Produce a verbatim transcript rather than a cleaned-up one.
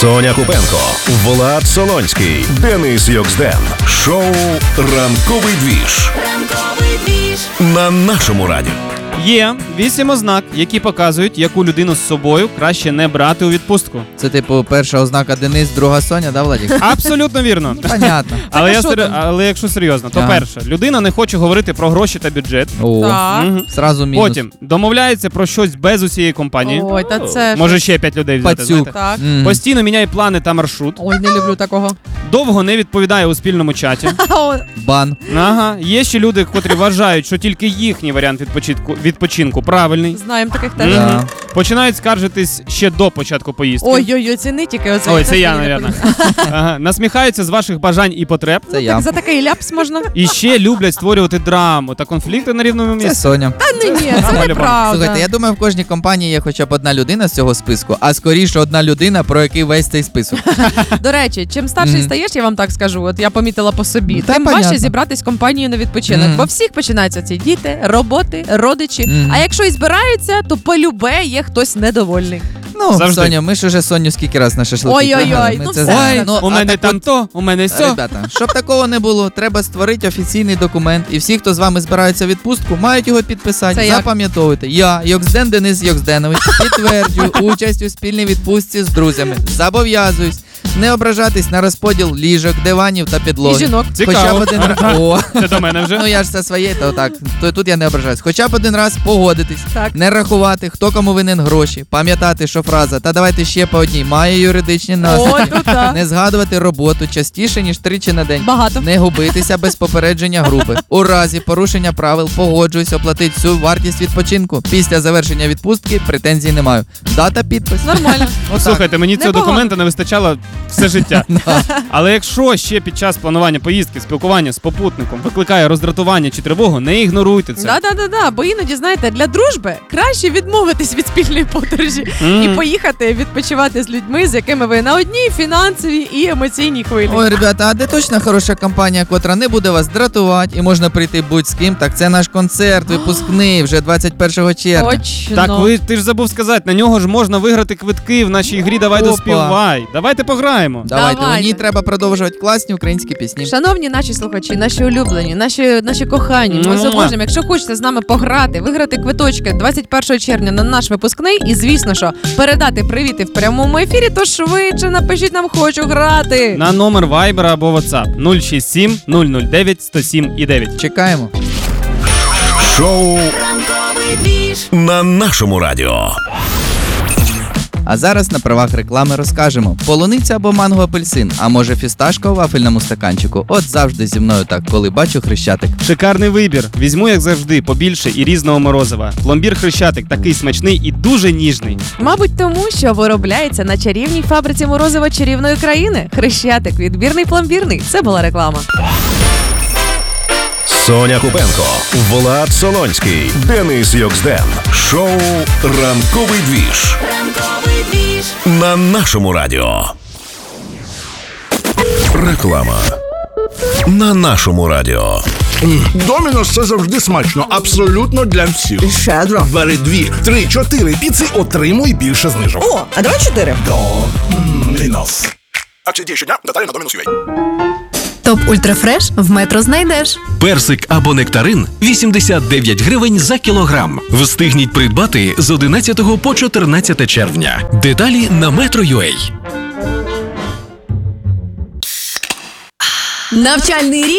Соня Купенко, Влад Солонський, Денис Йоксден. Шоу «Ранковий двіж». Ранковий двіж. На нашому радіо. Є вісім ознак, які показують, яку людину з собою краще не брати у відпустку. Це, типу, перша ознака Денис, друга Соня, да, Владик? Абсолютно вірно. Понятно. Але, я сер... Але якщо серйозно, то Ага. перше, людина не хоче говорити про гроші та бюджет. О, Так. Мгм. сразу мінус. Потім домовляється про щось без усієї компанії. Ой, та це ж- Може ще п'ять людей взяти, Пацюк. знаєте. Так. Мгм. Постійно міняє плани та маршрут. Ой, не люблю такого. Довго не відповідає у спільному чаті. Бан. Ага. Є ще люди, котрі вважають, що тільки їхній варіант відпочинку, відпочинку правильний. Знаємо таких теж. Мгм. Да. Починають скаржитись ще до початку поїздки. Ой-ой-ой, це не тільки оце. Ой, це я, мабуть. Ага. Насміхаються з ваших бажань і потреб. Це я. Так за такий ляпс можна? І ще люблять створювати драму та конфлікти на рівному Це місці. Соня. Та ні, ні, це Нормально, неправда. Слухайте, я думаю, в кожній компанії є хоча б одна людина з цього списку, а скоріше одна людина, про який весь цей список. До речі, чим старший Мгм. стаєш, я вам так скажу, от я помітила по собі, Та тим понятно. важче зібратись компанією на відпочинок. Мгм. Бо всіх починаються ці діти, роботи, родичі. Мгм. А якщо і збираються, то полюбе є хтось недовольний. Ну, Завжди. Соня, ми ж уже Соню скільки раз на шашлики Ой-ой-ой, тягали, ми ну це все. знаємо. Ой, Ну, У а мене так там от, то, у мене сьо. Ребята, щоб такого не було, треба створити офіційний документ, і всі, хто з вами збираються в відпустку, мають його підписати. Це як? Запам'ятовуйте. Я, Йоксден Денис Йоксденович, підтверджую участь у спільній відпустці з друзями. Зобов'язуюсь не ображатись на розподіл ліжок, диванів та підлоги. І жінок. Цікаво. Хоча б один раз. О, Це до мене вже. ну я ж це своє, то так. То тут я не ображаюсь. Хоча б один раз погодитись, Так. не рахувати, хто кому винен гроші, пам'ятати, що фраза «та давайте ще по одній» має юридичні наслідки. Ой, тут так. Не згадувати роботу частіше, ніж тричі на день. Багато. Не губитися без попередження групи. У разі порушення правил погоджуюсь оплатити всю вартість відпочинку. Після завершення відпустки претензій не маю. Дата, підпис. Нормально. Отак. Слухайте, мені цього Непогано. документа не вистачало все життя. Але якщо ще під час планування поїздки, спілкування з попутником викликає роздратування чи тривогу, не ігноруйте це. Да-да-да, бо іноді, знаєте, для дружби краще відмовитись від спільної подорожі Мгм. і поїхати відпочивати з людьми, з якими ви на одній фінансовій і емоційній хвилі. Ой, ребята, а де точно хороша компанія, котра не буде вас дратувати і можна прийти будь з ким, так це наш концерт випускний вже двадцять першого червня. Точно. Так, ви ти ж забув сказати, на нього ж можна виграти квитки в нашій грі «Давай Опа. доспівай». Давайте пограємо. Давайте, у Давайте. ній треба продовжувати класні українські пісні. Шановні наші слухачі, наші улюблені, наші, наші кохані, ми Муа. заможемо. Якщо хочете з нами пограти, виграти квиточки двадцять першого червня на наш випускний і, звісно, що передати привіти в прямому ефірі, то швидше напишіть нам «Хочу грати». На номер Viber або WhatsApp нуль шість сім нуль нуль дев'ять сто сім і дев'ять. Чекаємо. Шоу «Ранковий двіж» на нашому радіо. А зараз на правах реклами розкажемо. Полуниця або манго-апельсин, а може фісташка у вафельному стаканчику. От завжди зі мною так, коли бачу Хрещатик. Шикарний вибір. Візьму, як завжди, побільше і різного морозива. Пломбір Хрещатик такий смачний і дуже ніжний. Мабуть, тому, що виробляється на чарівній фабриці морозива чарівної країни. Хрещатик, відбірний пломбірний. Це була реклама. Соня Купенко, Влад Солонський, Денис Йоксден. Шоу «Ранковий двіж». Ранковий двіж. На нашому радіо. Реклама. На нашому радіо. Домінос – це завжди смачно, абсолютно для всіх. І щедро. Бери дві, три, чотири піци, отримуй більше знижок. О, а давай чотири. Домінос. Акція діє щодня, деталі на Домінос точка ю а. Топ Ультрафреш в Метро знайдеш. Персик або нектарин – вісімдесят дев'ять гривень за кілограм. Встигніть придбати з одинадцятого по чотирнадцяте червня. Деталі на Метро точка ю а. Навчальний рік